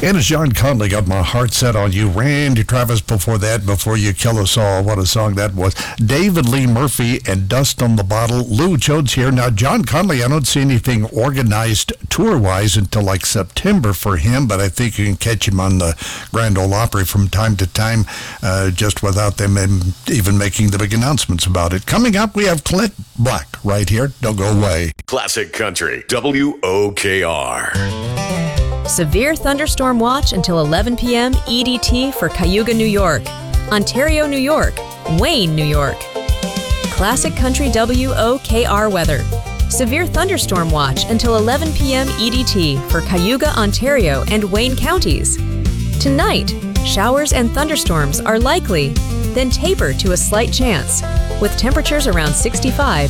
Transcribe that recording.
And as John Conley got my heart set on you, Randy Travis before that, Before You Kill Us All. What a song that was. David Lee Murphy and Dust on the Bottle. Lou Jones here. Now, John Conley, I don't see anything organized tour-wise until like September for him, but I think you can catch him on the Grand Ole Opry from time to time, just without them even making the big announcements about it. Coming up, we have Clint Black right here. Don't go away. Classic Country, WOKR. Severe thunderstorm watch until 11 p.m. EDT for Cayuga, New York, Ontario, New York, Wayne, New York. Classic Country WOKR weather. Severe thunderstorm watch until 11 p.m. EDT for Cayuga, Ontario, and Wayne counties. Tonight, showers and thunderstorms are likely, then taper to a slight chance, with temperatures around 65